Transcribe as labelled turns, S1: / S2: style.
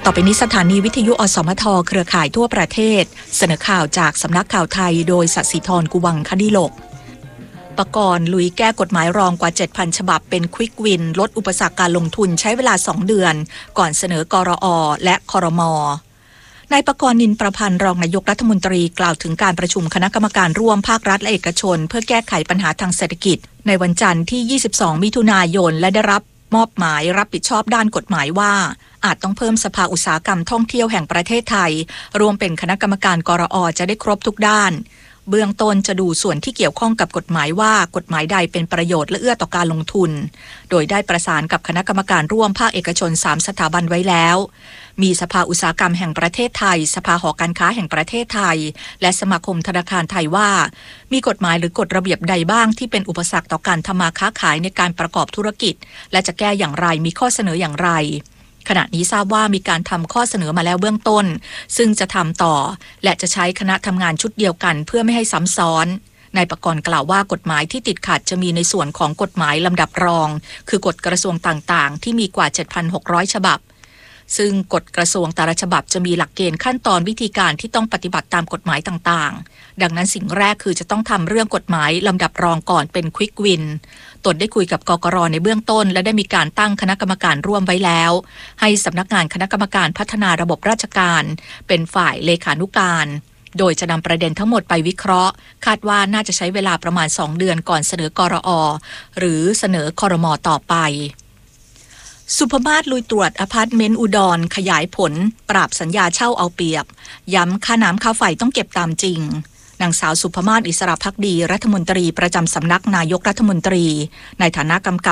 S1: ต่อไปนี้สถานีวิทยุอสมทเครือข่ายทั่วประเทศเสนอข่าวจากสำนักข่าวไทยโดยศศิธรกุวังคดิโลกปกรณ์ลุยแก้กฎหมายรองกว่า 7,000 ฉบับเป็นควิกวินลดอุปสรรคการลงทุนใช้เวลา2 เดือนก่อนเสนอกรอ.และครม.นายปกรณ์นินประพันธ์รองนายกรัฐมนตรีกล่าวถึงการประชุมคณะกรรมการร่วมภาครัฐและเอกชนเพื่อแก้ไขปัญหาทางเศรษฐกิจในวันจันทร์ที่ 22 มิถุนายนและได้รับมอบหมายรับผิดชอบด้านกฎหมายว่าอาจต้องเพิ่มสภาอุตสาหกรรมท่องเที่ยวแห่งประเทศไทยรวมเป็นคณะกรรมการกรอ.จะได้ครบทุกด้านเบื้องต้นจะดูส่วนที่เกี่ยวข้องกับกฎหมายว่ากฎหมายใดเป็นประโยชน์และเอื้อต่อการลงทุนโดยได้ประสานกับคณะกรรมการร่วมภาคเอกชน3 สถาบันไว้แล้วมีสภาอุตสาหกรรมแห่งประเทศไทยสภาหอการค้าแห่งประเทศไทยและสมาคมธนาคารไทยว่ามีกฎหมายหรือกฎระเบียบใดบ้างที่เป็นอุปสรรคต่อการทำมาค้าขายในการประกอบธุรกิจและจะแก้อย่างไรมีข้อเสนออย่างไรขณะนี้ทราบว่ามีการทำข้อเสนอมาแล้วเบื้องต้นซึ่งจะทำต่อและจะใช้คณะทำงานชุดเดียวกันเพื่อไม่ให้ซ้ำซ้อนนายปกรณ์กล่าวว่ากฎหมายที่ติดขัดจะมีในส่วนของกฎหมายลำดับรองคือกฎกระทรวงต่างๆที่มีกว่า 7,600 ฉบับซึ่งกฎกระทรวงแต่ละฉบับจะมีหลักเกณฑ์ขั้นตอนวิธีการที่ต้องปฏิบัติตามกฎหมายต่างๆดังนั้นสิ่งแรกคือจะต้องทำเรื่องกฎหมายลำดับรองก่อนเป็นควิกวินตนได้คุยกับกกร.ในเบื้องต้นและได้มีการตั้งคณะกรรมการร่วมไว้แล้วให้สำนักงานคณะกรรมการพัฒนาระบบราชการเป็นฝ่ายเลขานุการโดยจะนำประเด็นทั้งหมดไปวิเคราะห์คาดว่าน่าจะใช้เวลาประมาณ2 เดือนก่อนเสนอกรอ.หรือเสนอครม.ต่อไปสุภมาศลุยตรวจอพาร์ตเมนต์อุดรขยายผลปราบสัญญาเช่าเอาเปรียบย้ำค่าน้ำค่าไฟต้องเก็บตามจริงนางสาวสุภมาศอิสระภักดีรัฐมนตรีประจำสำนักนายกรัฐมนตรีในฐานะกำกับ